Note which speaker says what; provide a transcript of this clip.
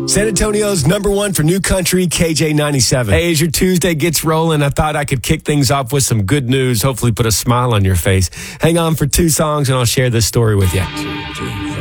Speaker 1: San Antonio's number one for new country, KJ97. Hey, as your Tuesday gets rolling, I thought I could kick things off with some good news, hopefully put a smile on your face. Hang on for 2 songs, and I'll share this story with you.